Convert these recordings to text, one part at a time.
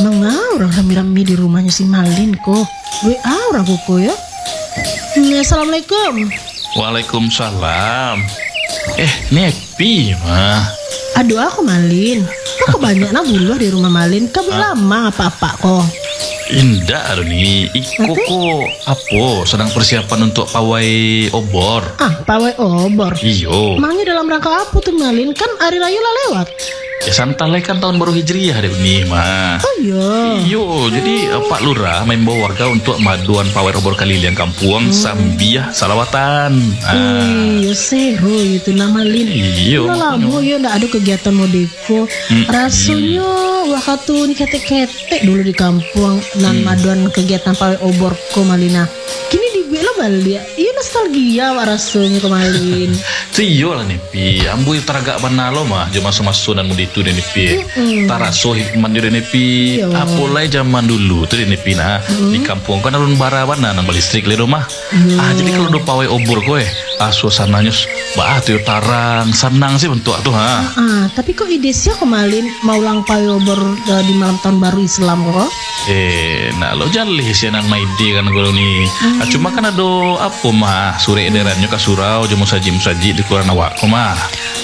Orang rame-rame di rumahnya si Malin kok. WA orang koko ya. Assalamualaikum. Waalaikumsalam. Nepi mah. Aduh aku Malin. Kok banyak na buluh di rumah Malin. Kau lama apa-apa kok. Indah aduh nih. Iko kok apa sedang persiapan untuk pawai obor. Pawai obor. Iyo. Emangnya dalam rangka apa tuh Malin? Kan hari raya lah lewat. Ya santai kan tahun baru Hijriah deh nih mah. Oh iya. Iyo, jadi Pak Lurah main bawa warga untuk maduan pawai obor kaliliang kampung sambiah salawatan. Iya seru itu nama Malin. Iyo. Lah lama ya ndak ada kegiatan modeko. Rasanya waktu ni ketek-ketek dulu di kampung nan maduan kegiatan pawai obor ko Malina. Kini dibela balik. Iya nostalgia wak rasanya ko Malin. Iyo lah nih pi. Ambu teragak banalo mah jam masuk dan mudik itu deh nih pi. Taraso hikmat deh nih pi. Apalai zaman dulu tuh deh nih pi nah. Di kampung kan alun barawan nah nambah listrik le rumah. Jadi kalau udah pawai obor kowe, suasananya tuh tarang, senang sih bentuk tuh tapi kok ide sih ko Malin mau ulang pawai obor di malam tahun baru Islam kok? Nah lo jalih sih nan maide kan gue nih. Cuma kan ada apa mah sore edarannya ke surau jemu saji di keluaran awak mah.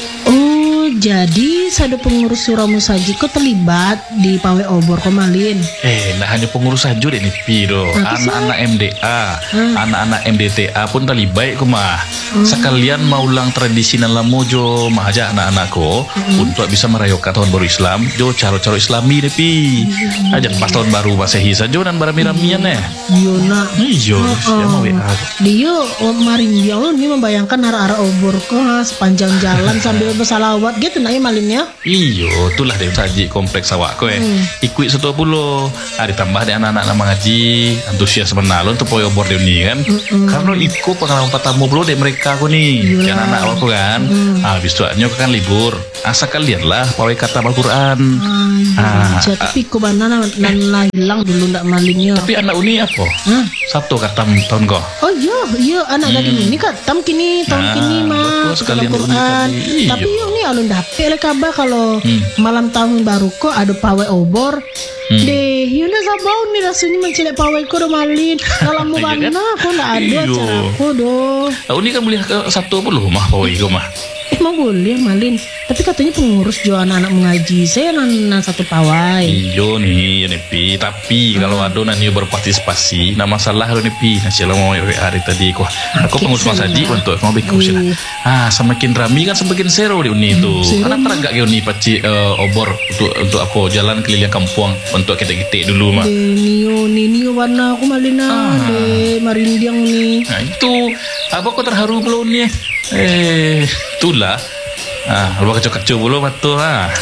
Jadi ada pengurus surau musaji kok terlibat di pawai obor ko Malin? Nah hanya pengurus saja deh nih Piro. Anak-anak MDA, anak-anak MDTA pun terlibat kok mah. Sekalian mau ulang tradisi nan mojo mah aja anak-anakku untuk bisa merayakan tahun baru Islam. Jo caro-caro Islami deh pi. Aja pas tahun baru Masehi saja dan barami-ramian Iya nak. Iya, ya mau WA. Dia kemarin dia ini membayangkan arah-arah obor kok sepanjang jalan sambil bersalawat gitu nak Malinnya. Iyo, itulah deh saji kompleks awak kowe. Ikut 120. Ditambah deh anak-anak lama ngaji, antusias menalun untuk pawai obor ini kan. Karena ikut pengalaman pertama belum deh mereka aku nih. Kan anak awakku kan. Habis itu kan libur. Asa kalian lah pawai kata Al-Quran. Tapi kok banana nan hilang dulu ndak Malinnya. Tapi anak uni apa? Satu kata tahun kok. Oh iya anak gading ini katam kini tahun kini mah sekalian Al-Quran. Tapi yuk nih alun dapet le kabar kalau malam tahun baru kok ada pawai obor. Deh, yuna sabau nih rasanya mencilek pawai ko do Malin. Dalam mana kok ndak ada acara ko do. Uni kan boleh ke 1 mah pawai ko mah. Mau boleh Malin, tapi katanya pengurus jual anak mengaji saya nan satu pawai. Iyo nih Nepi, tapi kalau ada nanti berpartisipasi, nah masalah lo Nepi, nasi lo mau hari tadi kok, aku pengurus masaji untuk mau bikin sih. Semakin rami kan semakin seru di uni itu. Karena teragak ke uni paci obor untuk apa jalan keliling kampung untuk kita dulu mah. Nio warna aku Malina, marindiang nih. Nah itu, apa kok terharu belum nih? Itulah. Lu kacau-kacau belum betul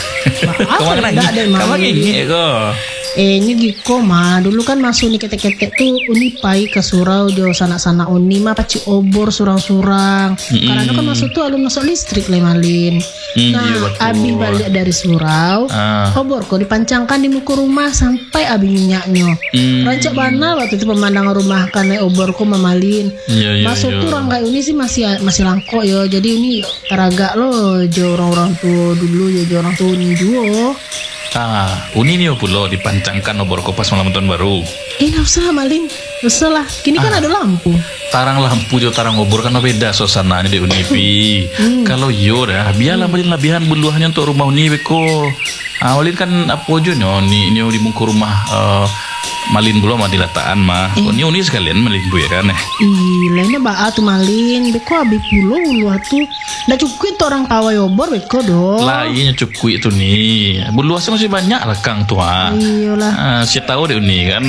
Kamu gini kok. Ini giko mah dulu kan masuk nih ketek-ketek tuh uni pai ke surau jo sana-sana uni mah paci obor surang-surang. Karena kan masuk tuh alun masuk listrik le Malin. Abi balik dari surau, obor kok dipancangkan di muka rumah sampai abi minyaknya. Rancak bana waktu itu pemandangan rumah kan obor kok Malin. Masuk tuh orang kayak ini sih masih langkok ya. Jadi ini teragak loh jo orang-orang tuh dulu ya jo orang tuh uni duo. Uni nih pulau dipancangkan obor kopas malam tahun baru. Nggak usah Malin, nggak usah lah. Kini kan ada lampu. Tarang lampu jo tarang obor kan beda suasananya di Unipi. Kalau yo dah, biarlah Malin labihan buluhannya untuk rumah Uni beko. Malin kan apa jo nih ini di muka rumah Malin belum mah dilataan mah. Uni sekalian Malin bu ya kan. Lainnya baa tuh Malin, beko abi bulu tuh. Nggak cukup tuh orang pawai obor beko do. Lainnya cukup itu nih. Buluasnya masih banyak lah Kang tuh. Iyalah. Saya tahu deh Uni kan.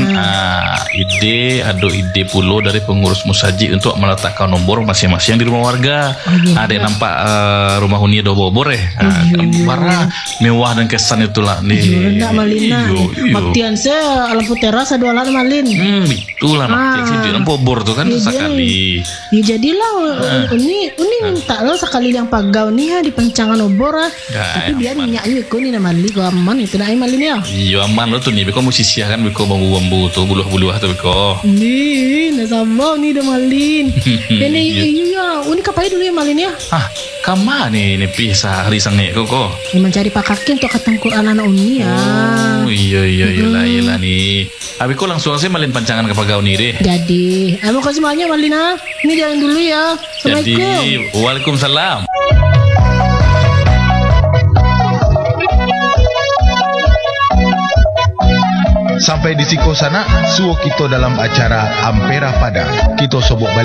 Ide pulau dari pengurus musaji untuk meletakkan nomor masing-masing di rumah warga. Ada yang nampak rumah Uni ada obor Bara mewah dan kesan itulah nih. Enggak Malina. Baktian saya lampu teras ada alat Malin. Itulah makanya sih di lampu obor tuh kan sekali. Ya jadilah Uni minta lo sekali yang pagau nih di pencangan obor tapi biar minyaknya ko ni naman li ko aman itu na Malin ya. Iya aman lo tuh nih beko musisi kan beko bambu-bambu tuh buluh-buluh tuh beko. Nih nasabau nih dah Malin. Ini iya Uni kapai dulu ya Malin ya. Kama ni pi sa hari sange ko. Mencari pakakin untuk khatam Quran anak uni ya. Oh iya ni. Abi ko langsung saya malin pancangan ke pagau ni deh. Jadi, terima kasih banyak Malina. Ini jalan dulu ya. Jadi, Assalamualaikum. waalaikumsalam. Sampai di siko sana, suo kita dalam acara Ampera Padang. Kita sobok balik